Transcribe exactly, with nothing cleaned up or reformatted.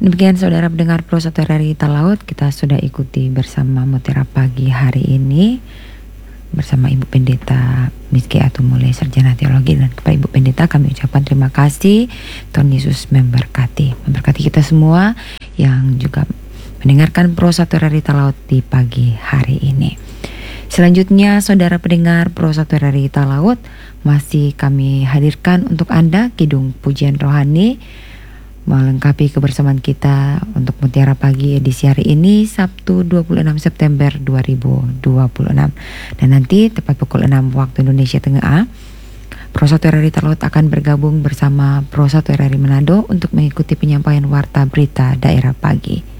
Demikian saudara pendengar Pro satu R R I Talaut, kita sudah ikuti bersama Mutiara Pagi hari ini bersama Ibu Pendeta Miski Atumule, Sarjana Teologi. Dan kepada Ibu Pendeta kami ucapkan terima kasih. Tuhan Yesus memberkati Memberkati kita semua yang juga mendengarkan Pro satu R R I Talaut di pagi hari ini. Selanjutnya saudara pendengar Pro satu R R I Talaut, masih kami hadirkan untuk Anda Kidung Pujian Rohani melengkapi kebersamaan kita untuk Mutiara Pagi edisi hari ini Sabtu dua puluh enam September dua ribu dua puluh enam. Dan nanti tepat pukul enam waktu Indonesia Tengah, Pro satu R R I Talaut akan bergabung bersama Pro satu R R I Manado untuk mengikuti penyampaian warta berita daerah pagi.